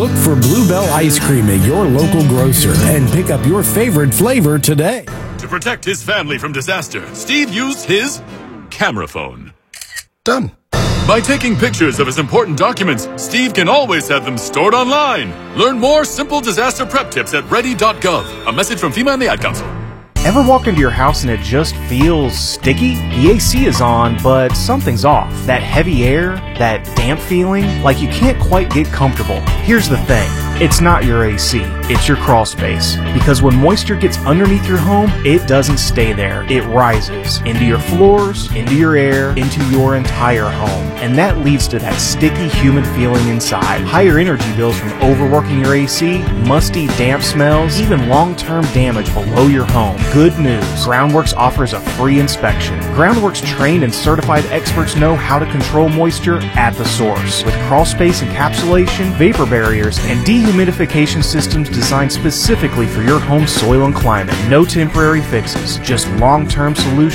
Look for Bluebell Ice Cream at your local grocer and pick up your favorite flavor today. To protect his family from disaster, Steve used his camera phone. Done. By taking pictures of his important documents, Steve can always have them stored online. Learn more simple disaster prep tips at ready.gov. A message from FEMA and the Ad Council. Ever walk into your house and it just feels sticky? The AC is on, but something's off. That heavy air, that damp feeling, like you can't quite get comfortable. Here's the thing. It's not your AC, it's your crawl space. Because when moisture gets underneath your home, it doesn't stay there. It rises into your floors, into your air, into your entire home. And that leads to that sticky, humid feeling inside. Higher energy bills from overworking your AC, musty, damp smells, even long-term damage below your home. Good news, Groundworks offers a free inspection. Groundworks trained and certified experts know how to control moisture at the source. With crawl space encapsulation, vapor barriers, and dehumidification systems designed specifically for your home's soil and climate. No temporary fixes, just long-term solutions